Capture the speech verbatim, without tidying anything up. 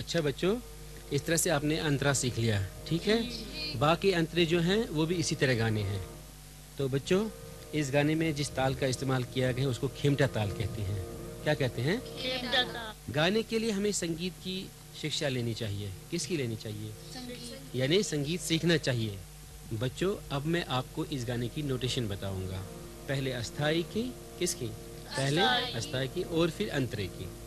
अच्छा बच्चों, इस तरह से आपने अंतरा सीख लिया, ठीक है। बाकी अंतरे जो हैं वो भी इसी तरह गाने हैं। तो बच्चों, इस गाने में जिस ताल का इस्तेमाल किया गया है उसको खेमटा ताल कहते हैं। क्या कहते हैं? खेमटा ताल। गाने के लिए हमें संगीत की शिक्षा लेनी चाहिए। किसकी लेनी चाहिए? संगीत। यानी संगीत सीखना चाहिए। बच्चों, अब मैं आपको इस गाने की नोटेशन बताऊंगा। पहले अस्थाई की, किसकी? पहले अस्थाई की और फिर अंतरे की।